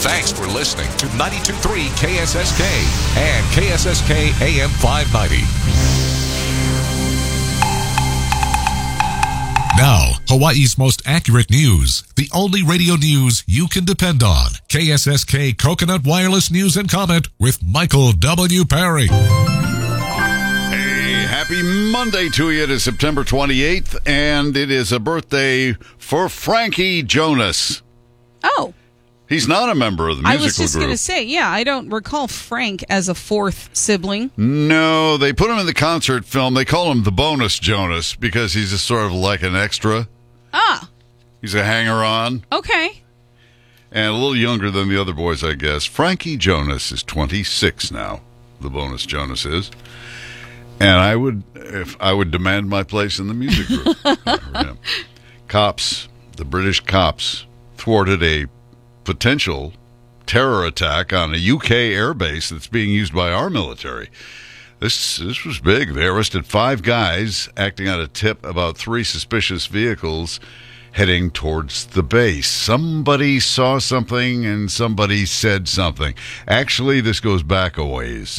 Thanks for listening to 92.3 KSSK and KSSK AM 590. Now, Hawaii's most accurate news. The only radio news you can depend on. KSSK Coconut Wireless News and Comment with Michael W. Perry. Hey, happy Monday to you. It is September 28th, and it is a birthday for Frankie Jonas. Oh. He's not a member of the musical group. I was just going to say, yeah, I don't recall Frank as a fourth sibling. No, they put him in the concert film. They call him the Bonus Jonas because he's just sort of like an extra. Ah. He's a hanger-on. Okay. And a little younger than the other boys, I guess. Frankie Jonas is 26 now. The Bonus Jonas is. And I would demand my place in the music group. Cops, the British cops, thwarted a potential terror attack on a UK airbase that's being used by our military. This was big. They arrested 5 guys acting on a tip about 3 suspicious vehicles heading towards the base. Somebody saw something and somebody said something. Actually, this goes back a ways.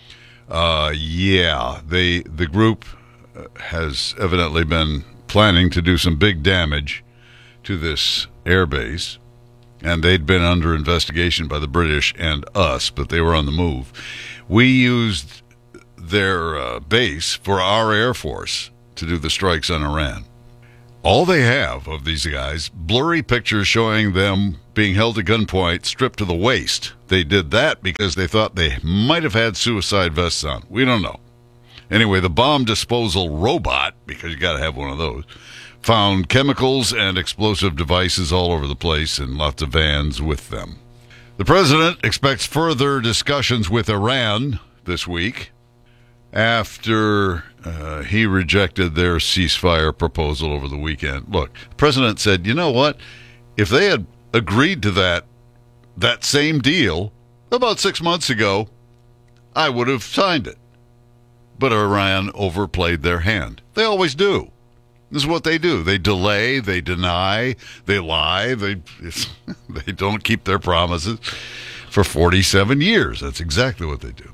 The group has evidently been planning to do some big damage to this airbase. And they'd been under investigation by the British and us, but they were on the move. We used their base for our Air Force to do the strikes on Iran. All they have of these guys, blurry pictures showing them being held at gunpoint, stripped to the waist. They did that because they thought they might have had suicide vests on. We don't know. Anyway, the bomb disposal robot, because you got to have one of those, found chemicals and explosive devices all over the place and lots of vans with them. The president expects further discussions with Iran this week after he rejected their ceasefire proposal over the weekend. Look, the president said, you know what? If they had agreed to that same deal about 6 months ago, I would have signed it. But Iran overplayed their hand. They always do. This is what they do. They delay, they deny, they lie, they don't keep their promises for 47 years. That's exactly what they do.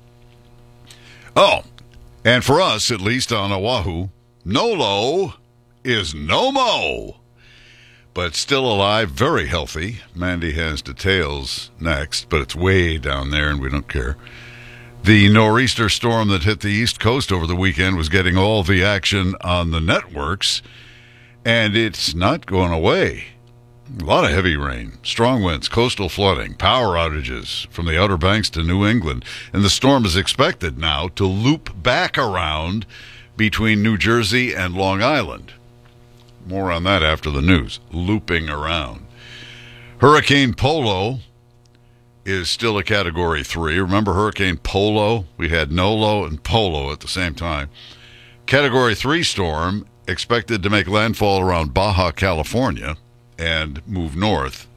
Oh, and for us, at least on Oahu, Nolo is no mo, but still alive, very healthy. Mandy has details next, but it's way down there and we don't care. The nor'easter storm that hit the East Coast over the weekend was getting all the action on the networks, and it's not going away. A lot of heavy rain, strong winds, coastal flooding, power outages from the Outer Banks to New England, and the storm is expected now to loop back around between New Jersey and Long Island. More on that after the news. Looping around. Hurricane Polo is still a Category 3. Remember Hurricane Polo? We had Nolo and Polo at the same time. Category 3 storm expected to make landfall around Baja, California, and move north.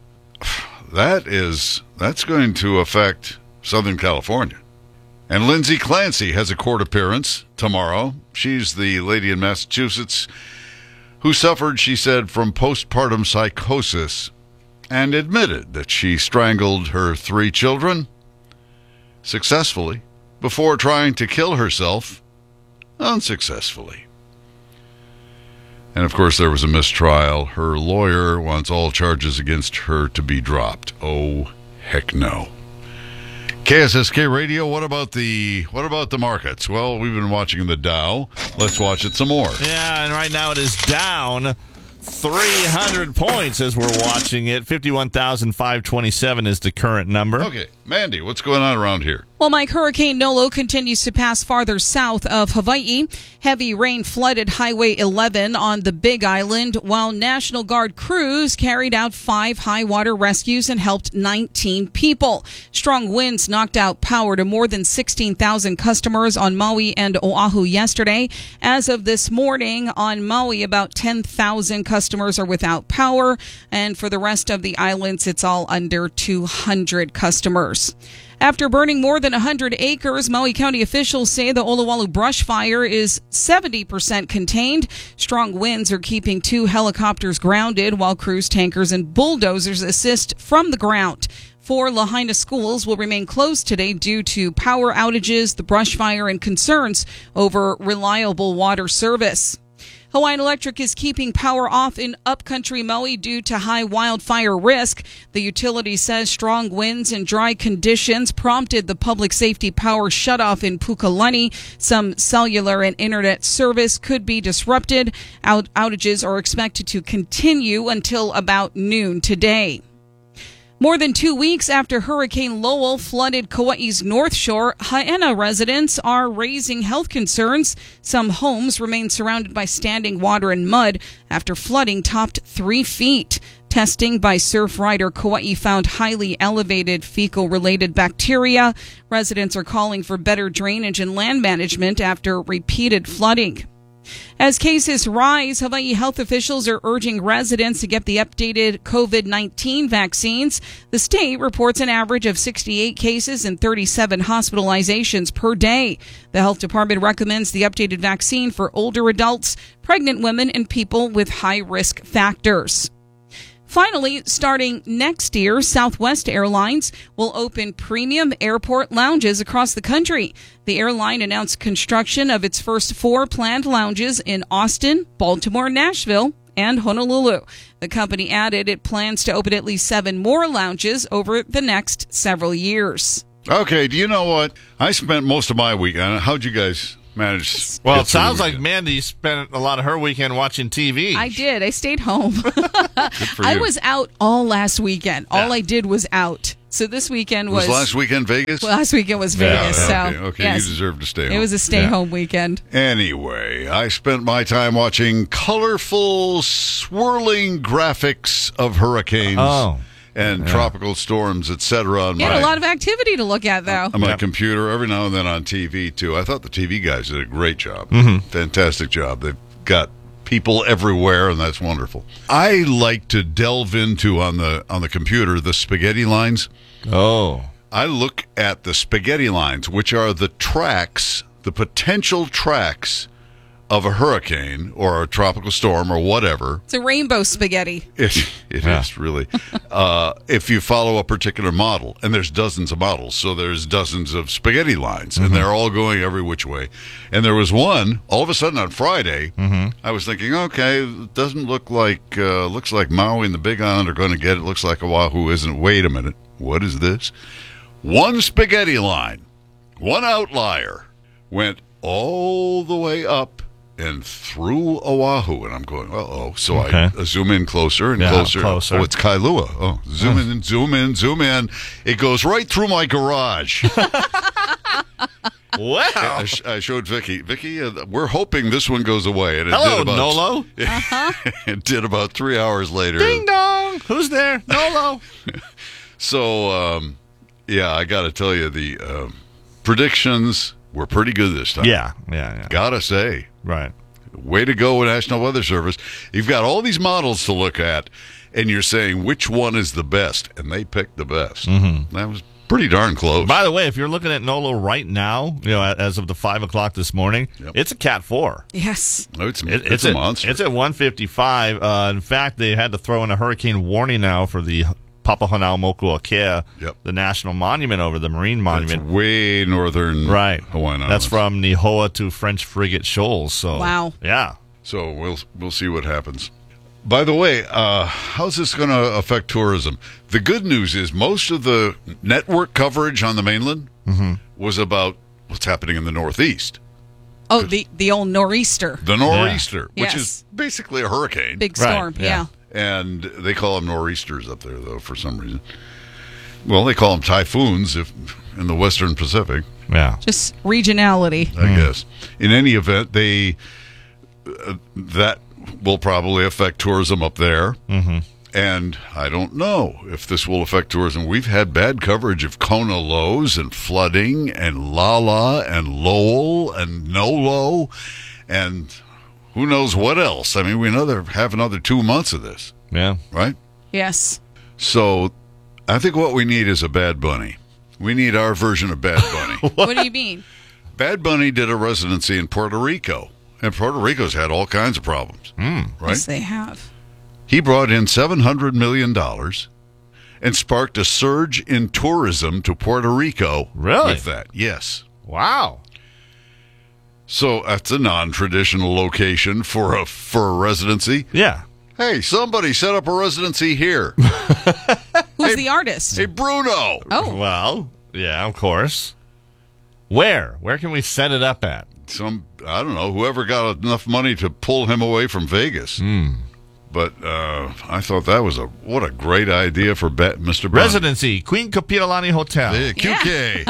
That's going to affect Southern California. And Lindsay Clancy has a court appearance tomorrow. She's the lady in Massachusetts who suffered, she said, from postpartum psychosis and admitted that she strangled her 3 children successfully before trying to kill herself unsuccessfully. And, of course, there was a mistrial. Her lawyer wants all charges against her to be dropped. Oh, heck no. KSSK Radio, what about the markets? Well, we've been watching the Dow. Let's watch it some more. Yeah, and right now it is down 300 points as we're watching it. 51,527 is the current number. Okay, Mandy, what's going on around here? Well, Mike, Hurricane Nolo continues to pass farther south of Hawaii. Heavy rain flooded Highway 11 on the Big Island, while National Guard crews carried out 5 high water rescues and helped 19 people. Strong winds knocked out power to more than 16,000 customers on Maui and Oahu yesterday. As of this morning on Maui, about 10,000 customers are without power, and for the rest of the islands, it's all under 200 customers. After burning more than 100 acres, Maui County officials say the Olowalu brush fire is 70% contained. Strong winds are keeping 2 helicopters grounded while crews, tankers, and bulldozers assist from the ground. 4 Lahaina schools will remain closed today due to power outages, the brush fire, and concerns over reliable water service. Hawaiian Electric is keeping power off in upcountry Maui due to high wildfire risk. The utility says strong winds and dry conditions prompted the public safety power shutoff in Pukalani. Some cellular and internet service could be disrupted. Outages are expected to continue until about noon today. More than 2 weeks after Hurricane Lowell flooded Kauai's North Shore, Haena residents are raising health concerns. Some homes remain surrounded by standing water and mud after flooding topped 3 feet. Testing by Surfrider Kauai found highly elevated fecal-related bacteria. Residents are calling for better drainage and land management after repeated flooding. As cases rise, Hawaii health officials are urging residents to get the updated COVID-19 vaccines. The state reports an average of 68 cases and 37 hospitalizations per day. The health department recommends the updated vaccine for older adults, pregnant women, and people with high-risk factors. Finally, starting next year, Southwest Airlines will open premium airport lounges across the country. The airline announced construction of its first 4 planned lounges in Austin, Baltimore, Nashville, and Honolulu. The company added it plans to open at least 7 more lounges over the next several years. Okay, do you know what? I spent most of my weekend. How'd you guys manage? Well, it sounds like Mandy spent a lot of her weekend watching TV. I did. I stayed home. Good for I you. was out all last weekend. All I did was out. So this weekend was last weekend Vegas? Last weekend was Vegas. Okay, yes, you deserve to stay home. it was a stay-home weekend. Anyway, I spent my time watching colorful, swirling graphics of hurricanes and tropical storms, etc. on You had a lot of activity to look at, though. on my computer, every now and then on TV, too. I thought the TV guys did a great job. Fantastic job. They've got people everywhere, and that's wonderful. I like to delve into, on the computer, the spaghetti lines. Oh. I look at the spaghetti lines, which are the tracks, the potential tracks of a hurricane or a tropical storm or whatever. It's a rainbow spaghetti. It is, really. If you follow a particular model, and there's dozens of models, so there's dozens of spaghetti lines, and they're all going every which way. And there was one, all of a sudden on Friday, I was thinking, okay, it doesn't look like, looks like Maui and the Big Island are going to get it. Looks like Oahu isn't. Wait a minute. What is this? One spaghetti line, one outlier, went all the way up and through Oahu, and I'm going, uh-oh. So I zoom in closer and closer. Oh, it's Kailua. Oh, zoom in, zoom in, zoom in. It goes right through my garage. Wow. I showed Vicky. Vicky, we're hoping this one goes away. And it Hello, did about, Nolo. It did about 3 hours later. Ding dong. Who's there? Nolo. So, yeah, I got to tell you, the predictions were pretty good this time. Yeah. Gotta say. Right. Way to go, National Weather Service. You've got all these models to look at, and you're saying which one is the best, and they picked the best. That was pretty darn close. By the way, if you're looking at Nolo right now, as of the 5 o'clock this morning, it's a Cat 4. Yes. It's a monster. It's at 155. In fact, they had to throw in a hurricane warning now for the Papahanaumokuakea, the national monument over the marine monument. That's way northern Hawaiian Islands. That's from Nihoa to French Frigate Shoals. So wow. Yeah. So we'll see what happens. By the way, how's this going to affect tourism? The good news is most of the network coverage on the mainland was about what's happening in the Northeast. Oh, the old nor'easter. The nor'easter, which Yes. is basically a hurricane. Big storm, yeah. And they call them nor'easters up there, though, for some reason. Well, they call them typhoons in the Western Pacific. Yeah. Just regionality. I guess. In any event, that will probably affect tourism up there. And I don't know if this will affect tourism. We've had bad coverage of Kona lows and flooding and Lala and Lowell and Nolo and who knows what else. I mean, we have another 2 months of this. Yeah. Right? Yes. So I think what we need is a Bad Bunny. We need our version of Bad Bunny. What do you mean? Bad Bunny did a residency in Puerto Rico. And Puerto Rico's had all kinds of problems. Right? Yes, they have. He brought in $700 million, and sparked a surge in tourism to Puerto Rico. Really? With that, yes. Wow. So that's a non-traditional location for a residency. Yeah. Hey, somebody set up a residency here. Who's the artist? Hey, Bruno. Oh. Well, yeah, of course. Where? Where can we set it up at? I don't know, whoever got enough money to pull him away from Vegas. But I thought that was what a great idea for Mr. Bond. Residency, Queen Kapiolani Hotel. Yeah, QK.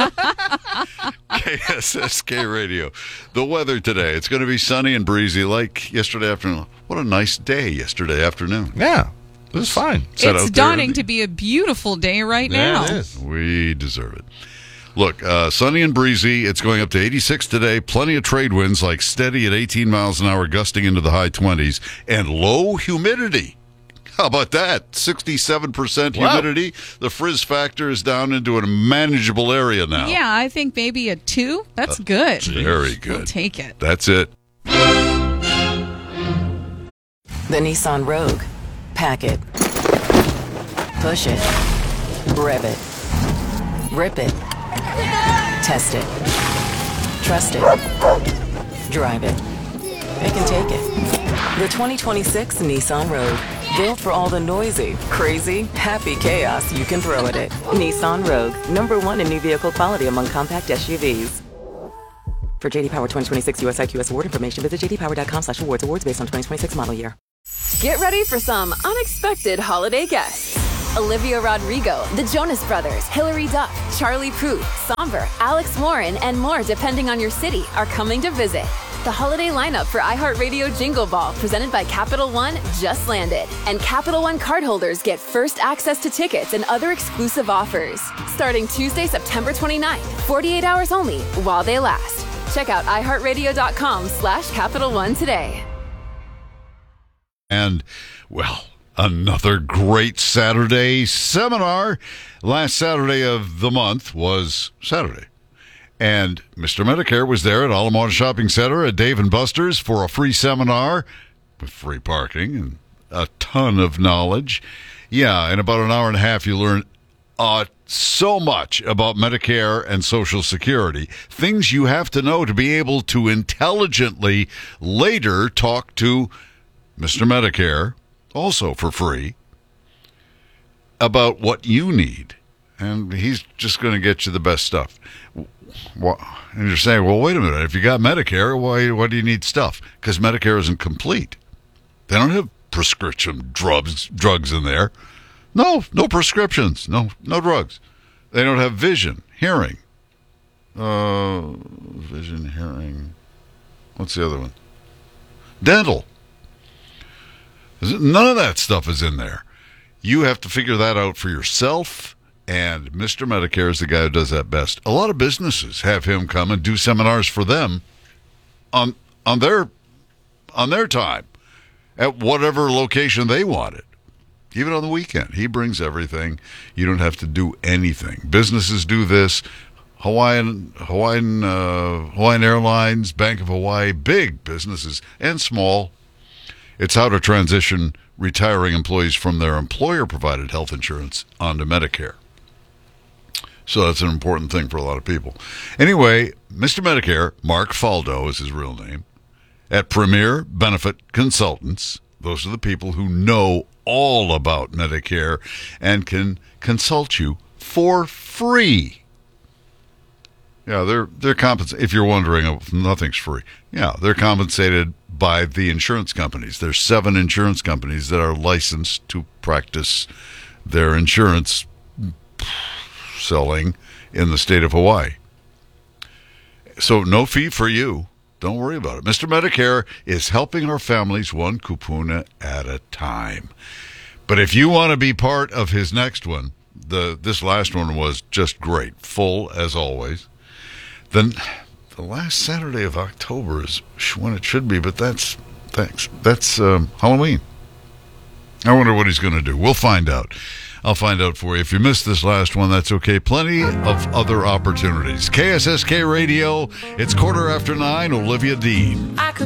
KSSK Radio. The weather today, it's going to be sunny and breezy like yesterday afternoon. What a nice day yesterday afternoon. Yeah, it was fine. It's dawning to be a beautiful day right now. Yeah, it is. We deserve it. Look, sunny and breezy. It's going up to 86 today. Plenty of trade winds, like steady at 18 miles an hour, gusting into the high 20s, and low humidity. How about that? 67% humidity. Wow. The frizz factor is down into a manageable area now. Yeah, I think maybe a 2. That's good. Very good. We'll take it. That's it. The Nissan Rogue. Pack it. Push it. Rev it. Rip it. Test it. Trust it. Drive it. It can take it. The 2026 Nissan Rogue. Built for all the noisy, crazy, happy chaos you can throw at it. Nissan Rogue. #1 in new vehicle quality among compact SUVs. For JD Power 2026 US IQS award information, visit jdpower.com/awards. Awards based on 2026 model year. Get ready for some unexpected holiday guests. Olivia Rodrigo, the Jonas Brothers, Hilary Duff, Charlie Puth, Somber, Alex Warren, and more depending on your city are coming to visit. The holiday lineup for iHeartRadio Jingle Ball, presented by Capital One, just landed. And Capital One cardholders get first access to tickets and other exclusive offers. Starting Tuesday, September 29th, 48 hours only, while they last. Check out iHeartRadio.com/Capital One today. And, well, another great Saturday seminar. Last Saturday of the month was Saturday. And Mr. Medicare was there at Alameda Shopping Center at Dave & Buster's for a free seminar with free parking and a ton of knowledge. Yeah, in about an hour and a half, you learn so much about Medicare and Social Security. Things you have to know to be able to intelligently later talk to Mr. Medicare, also for free, about what you need. And he's just going to get you the best stuff. And you're saying, well, wait a minute. If you got Medicare, why do you need stuff? Because Medicare isn't complete. They don't have prescription drugs in there. No prescriptions. No drugs. They don't have vision, hearing. Vision, hearing. What's the other one? Dental. None of that stuff is in there. You have to figure that out for yourself, and Mr. Medicare is the guy who does that best. A lot of businesses have him come and do seminars for them on their time at whatever location they wanted. Even on the weekend, he brings everything. You don't have to do anything. Businesses do this. Hawaiian Airlines, Bank of Hawaii, big businesses and small. It's how to transition retiring employees from their employer-provided health insurance onto Medicare. So that's an important thing for a lot of people. Anyway, Mr. Medicare, Mark Faldo is his real name, at Premier Benefit Consultants. Those are the people who know all about Medicare and can consult you for free. Yeah, they're compensated. If you're wondering, if nothing's free. Yeah, they're compensated by the insurance companies. There's 7 insurance companies that are licensed to practice their insurance selling in the state of Hawaii. So no fee for you. Don't worry about it. Mr. Medicare is helping our families one kupuna at a time. But if you want to be part of his next one, this last one was just great, full as always. Then the last Saturday of October is when it should be, but that's Halloween. I wonder what he's going to do. We'll find out. I'll find out for you. If you missed this last one, that's okay. Plenty of other opportunities. KSSK Radio, it's 9:15, Olivia Dean.